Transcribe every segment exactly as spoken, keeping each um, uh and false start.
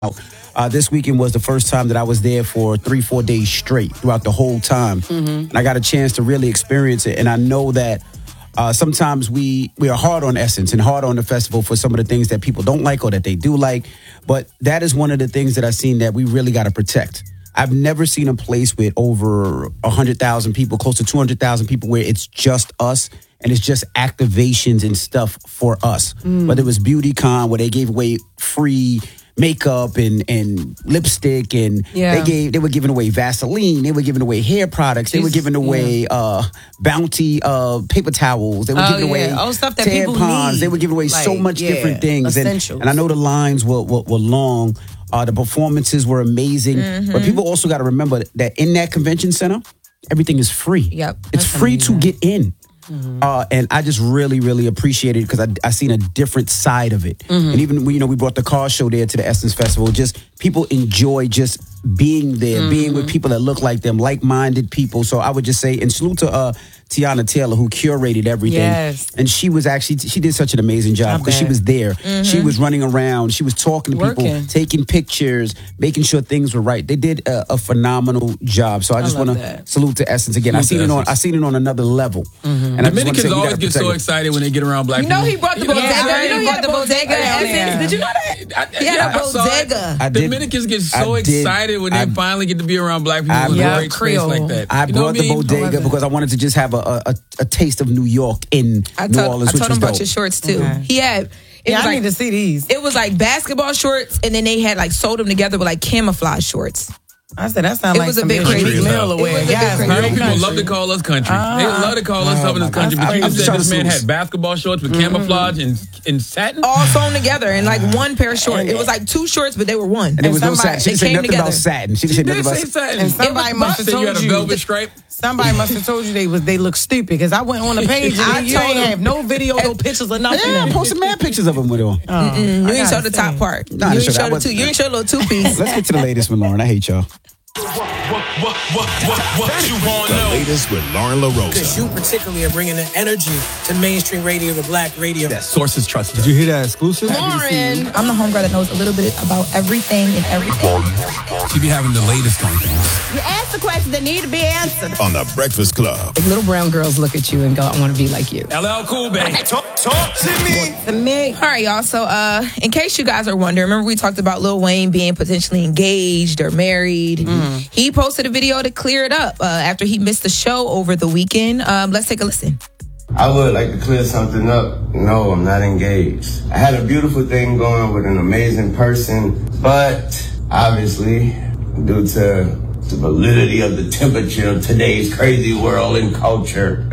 Uh, this weekend was the first time that I was there for three, four days straight throughout the whole time. Mm-hmm. And I got a chance to really experience it. And I know that uh, sometimes we, we are hard on Essence and hard on the festival for some of the things that people don't like or that they do like. But that is one of the things that I've seen that we really got to protect. I've never seen a place with over one hundred thousand people, close to two hundred thousand people, where it's just us and it's just activations and stuff for us. Mm. Whether it was BeautyCon, where they gave away free makeup and, and lipstick, and yeah. they gave they were giving away Vaseline, they were giving away hair products, they Jeez, were giving away yeah. uh, Bounty uh, paper towels, they were oh, giving yeah. away oh, stuff that tampons, people need. They were giving away like, so much yeah, different things, and, and I know the lines were were, were long. Uh, the performances were amazing, mm-hmm. but people also got to remember that in that convention center, everything is free. Yep, it's free amazing. to get in. Mm-hmm. Uh, and I just really, really appreciate it because I I seen a different side of it. Mm-hmm. And even you know we brought the car show there to the Essence Festival. Just people enjoy just being there, mm-hmm. being with people that look like them, like-minded people. So I would just say, and salute to uh, Tiana Taylor, who curated everything. Yes. And she was actually, she did such an amazing job because she was there. Mm-hmm. She was running around. She was talking to Working. people, taking pictures, making sure things were right. They did a, a phenomenal job. So I just want to salute to Essence again. I seen it on, I seen it on another level. Mm-hmm. And Dominicans always get so excited when they get around black you know people. He brought the bodega. Yeah, you know he brought the bodega. Essence. Did you know that? He had a bodega. Dominicans get so excited when they finally get to be around black people in a great space like that. I brought the bodega because I wanted to just have a, a, a taste of New York in I New told, Orleans, I told which him was about your shorts too. Okay. He had. It yeah, was I like, need to see these. It was like basketball shorts, and then they had like sewed them together with like camouflage shorts. I said that sounds it like was a some bit crazy. Meal away. Yes, people love to call us country. Uh, they love to call us oh something in this country. But you said this man had basketball shorts with mm-hmm. camouflage and, and satin? All sewn together in like one pair of shorts. It was like two shorts, but they were one. And, and it was somebody, no satin. She didn't say nothing together. about satin. She, she didn't did say say satin. And somebody must have told you had a velvet stripe. Somebody must have told you they was they look stupid because I went on the page and I you ain't have no video, no pictures or nothing. Yeah, I posted mad pictures of them with them. Oh, you ain't show the top part. Nah, you ain't show show the two. You ain't show the little two piece. Let's get to the latest with Lauren. I hate y'all. What, what, what, what, what you want to know? The latest with Lauren LaRosa. Because you particularly are bringing the energy to mainstream radio, the black radio. That sources trust. Did you hear that exclusive? Lauren. I'm the homegirl that knows a little bit about everything and everything. She be having the latest on things. You ask the questions that need to be answered. On the Breakfast Club. Like little brown girls look at you and go, I want to be like you. L L Cool, baby. Talk, talk to me. To me. All right, y'all. So, uh, in case you guys are wondering, remember we talked about Lil Wayne being potentially engaged or married. Mm. He posted a video to clear it up uh, after he missed the show over the weekend. Um, let's take a listen. I would like to clear something up. No, I'm not engaged. I had a beautiful thing going with an amazing person, but obviously, due to the validity of the temperature of today's crazy world and culture,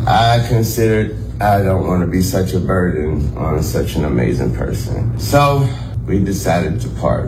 I considered I don't want to be such a burden on such an amazing person. So we decided to part.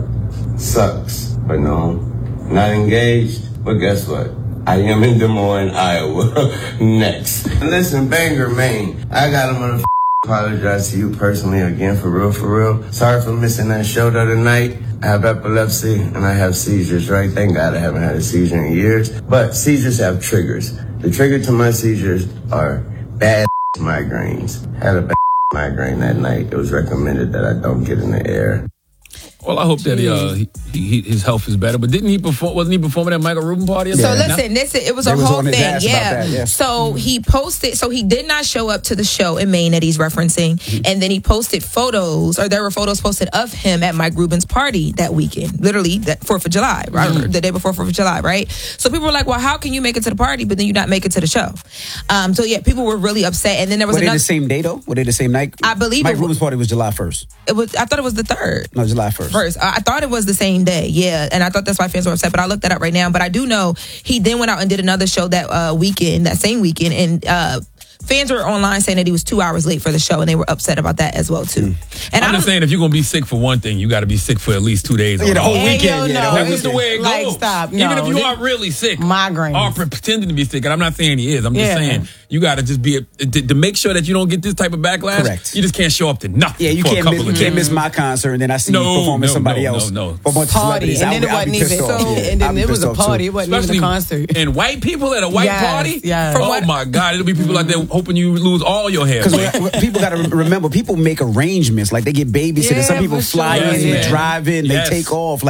Sucks, but no, not engaged. But guess what? I am in Des Moines, Iowa. Next. Listen, Bangor, Maine. I gotta motherf- apologize to you personally again, for real, for real. Sorry for missing that show the other night. I have epilepsy and I have seizures, right? Thank God I haven't had a seizure in years. But seizures have triggers. The trigger to my seizures are bad migraines. Had a bad migraine that night. It was recommended that I don't get in the air. Well, I hope that uh, he, he, his health is better. But didn't he perform? Wasn't he performing at Michael Rubin party? So yeah. listen, this it was a was whole thing, yeah. That, yeah. So he posted. So he did not show up to the show in Maine that he's referencing, mm-hmm. and then he posted photos, or there were photos posted of him at Mike Rubin's party that weekend, literally that Fourth of July, right? Mm-hmm. The day before Fourth of July, right? So people were like, "Well, how can you make it to the party, but then you not make it to the show?" Um, so yeah, people were really upset, and then there was were another. They the same day though? Were they the same night? I believe Mike it, Rubin's party was July first. It was. I thought it was the third. No, July first. First, I, I thought it was the same day, yeah, and I thought that's why fans were upset. But I looked that up right now. But I do know he then went out and did another show that uh, weekend, that same weekend, and uh, fans were online saying that he was two hours late for the show, and they were upset about that as well too. Mm. And I'm just saying, if you're gonna be sick for one thing, you got to be sick for at least two days. Yeah, the whole Hey, weekend. yo, Yeah, no, the whole That's the way it like, goes. stop. Even No, if you they- are really sick, Migraines. or pretending to be sick, and I'm not saying he is. I'm just Yeah. saying you got to just be a, to, to make sure that you don't get this type of backlash. Correct. You just can't show up to nothing. Yeah, you for can't a couple miss, you of can't days. miss my concert and then I see No, you performing no, somebody no, else. no, no. For a bunch of Party, celebrities. and I'll then be- it I'll wasn't be even. pissed off. So, Yeah, and I'll then be it was pissed a off, too. party. It wasn't even Especially a concert. and white people at a white Yes, party. yes. Oh From my God! It'll be people out there hoping you lose all your hair. Because people got to remember, people make arrangements. Like they get babysitters. Yeah, Some people for fly sure. in, Yes, they man. drive in, Yes. they take off.